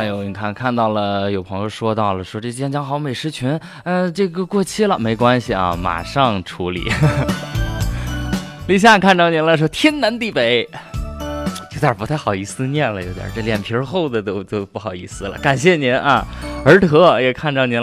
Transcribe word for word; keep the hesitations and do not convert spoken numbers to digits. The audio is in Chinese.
还有你看看到了有朋友说到了，说这坚强好美食群，呃，这个过期了没关系啊，马上处理。李夏看着您了，说天南地北。有点不太好意思念了，有点这脸皮厚的都都不好意思了。感谢您啊，儿特也看着您了。